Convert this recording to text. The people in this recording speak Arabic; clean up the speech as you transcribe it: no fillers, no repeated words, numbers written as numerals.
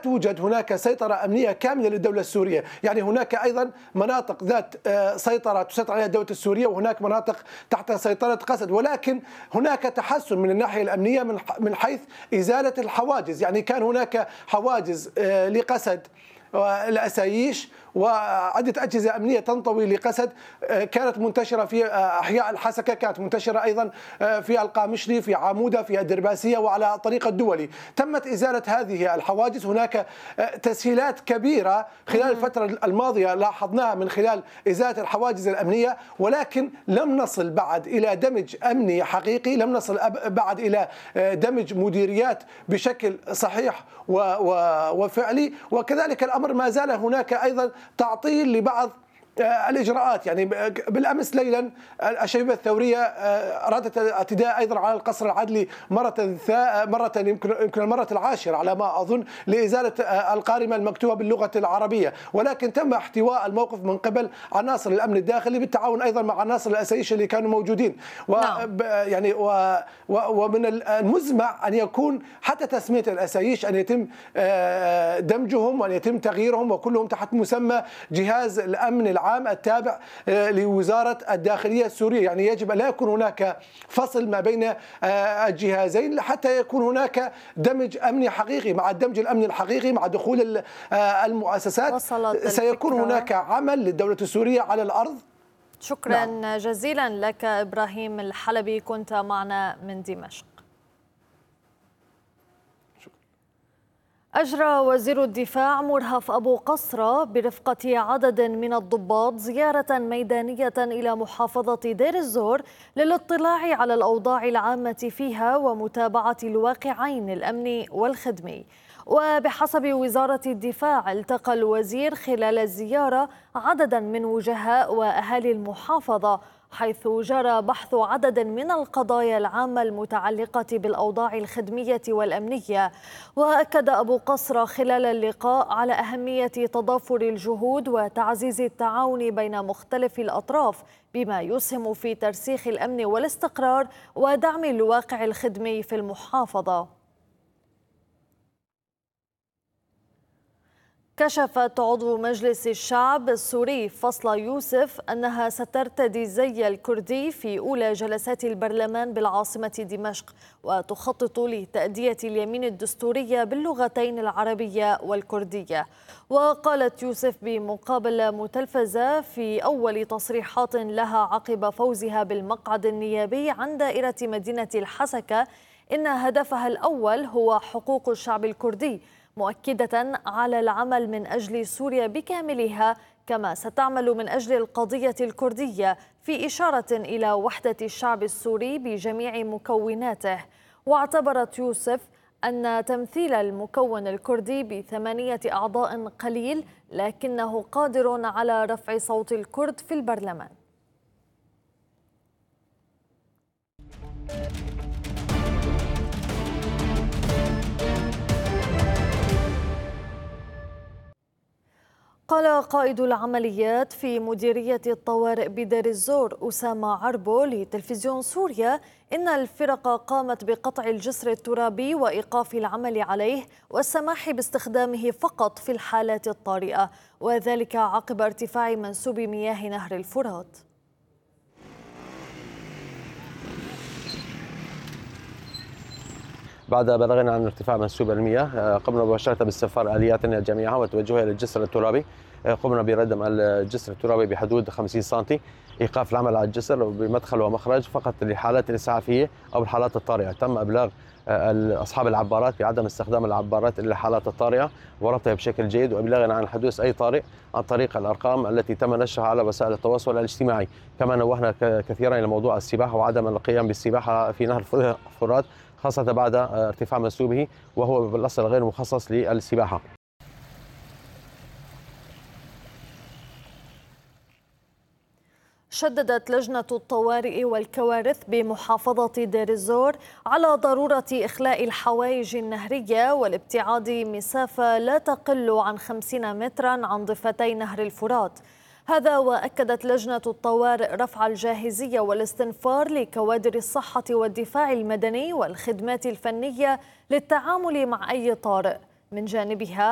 توجد هناك سيطرة أمنية كاملة للدولة السورية. يعني هناك أيضا مناطق ذات سيطرة تسيطر عليها الدولة السورية، وهناك مناطق تحت سيطرة قسد، ولكن هناك تحسن من الناحية الأمنية من حيث إزالة الحواجز. يعني كان هناك حواجز لقسد الأساييش وعدة أجهزة أمنية تنطوي لقسد كانت منتشرة في أحياء الحسكة، كانت منتشرة أيضا في القامشلي، في عامودة، في الدرباسية، وعلى الطريق الدولي. تمت إزالة هذه الحواجز. هناك تسهيلات كبيرة خلال الفترة الماضية لاحظناها من خلال إزالة الحواجز الأمنية، ولكن لم نصل بعد إلى دمج أمني حقيقي، لم نصل بعد إلى دمج مديريات بشكل صحيح وفعلي. وكذلك الأمر ما زال هناك أيضا تعطيل لبعض الإجراءات. يعني بالأمس ليلا الشبيبة الثورية أرادت الاعتداء أيضا على القصر العدلي مرة يمكن المرة العاشرة على ما أظن، لإزالة القارمة المكتوبة باللغة العربية، ولكن تم احتواء الموقف من قبل عناصر الأمن الداخلي بالتعاون أيضا مع عناصر الأسايش اللي كانوا موجودين. يعني ومن المزمع أن يكون حتى تسمية الأسايش أن يتم دمجهم وأن يتم تغييرهم وكلهم تحت مسمى جهاز الأمن العام التابع لوزارة الداخلية السورية. يعني يجب أن لا يكون هناك فصل ما بين الجهازين حتى يكون هناك دمج أمني حقيقي. مع الدمج الأمني الحقيقي، مع دخول المؤسسات، سيكون هناك عمل للدولة السورية على الأرض. شكرا جزيلا لك إبراهيم الحلبي، كنت معنا من دمشق. أجرى وزير الدفاع مرهف أبو قصرة برفقة عدد من الضباط زيارة ميدانية إلى محافظة دير الزور للاطلاع على الأوضاع العامة فيها ومتابعة الواقعين الأمني والخدمي. وبحسب وزارة الدفاع التقى الوزير خلال الزيارة عددا من وجهاء وأهالي المحافظة، حيث جرى بحث عدد من القضايا العامة المتعلقة بالأوضاع الخدمية والأمنية. وأكد أبو قصرة خلال اللقاء على أهمية تضافر الجهود وتعزيز التعاون بين مختلف الأطراف بما يسهم في ترسيخ الأمن والاستقرار ودعم الواقع الخدمي في المحافظة. كشفت عضو مجلس الشعب السوري فصل يوسف أنها سترتدي الزي الكردي في أولى جلسات البرلمان بالعاصمة دمشق، وتخطط لتأدية اليمين الدستورية باللغتين العربية والكردية. وقالت يوسف بمقابلة متلفزة في أول تصريحات لها عقب فوزها بالمقعد النيابي عن دائرة مدينة الحسكة إن هدفها الأول هو حقوق الشعب الكردي، مؤكدة على العمل من أجل سوريا بكاملها، كما ستعمل من أجل القضية الكردية، في إشارة إلى وحدة الشعب السوري بجميع مكوناته. واعتبرت يوسف أن تمثيل المكون الكردي ب8 أعضاء قليل، لكنه قادر على رفع صوت الكرد في البرلمان. قال قائد العمليات في مديرية الطوارئ بدير الزور أسامة عربو لتلفزيون سوريا إن الفرق قامت بقطع الجسر الترابي وإيقاف العمل عليه والسماح باستخدامه فقط في الحالات الطارئة، وذلك عقب ارتفاع منسوب مياه نهر الفرات. بعد بلاغنا عن ارتفاع منسوب المياه قمنا مباشرة باستفسار آلياتنا جميعها وتوجهها إلى الجسر الترابي. قمنا بردم الجسر الترابي بحدود 50 سم، إيقاف العمل على الجسر بمدخل ومخرج فقط للحالات الإسعافية أو الحالات الطارئة. تم إبلاغ أصحاب العبارات بعدم استخدام العبارات إلا الحالات الطارئة وربطها بشكل جيد، وإبلاغنا عن حدوث أي طارئ عن طريق الأرقام التي تم نشرها على وسائل التواصل الاجتماعي. كما نوهنا كثيرا إلى موضوع السباحة وعدم القيام بالسباحة في نهر الفرات، خاصة بعد ارتفاع منسوبه وهو بالأصل غير مخصص للسباحة. شددت لجنة الطوارئ والكوارث بمحافظة دير الزور على ضرورة إخلاء الحوائج النهرية والابتعاد مسافة لا تقل عن 50 مترا عن ضفتي نهر الفرات. هذا وأكدت لجنة الطوارئ رفع الجاهزية والاستنفار لكوادر الصحة والدفاع المدني والخدمات الفنية للتعامل مع أي طارئ. من جانبها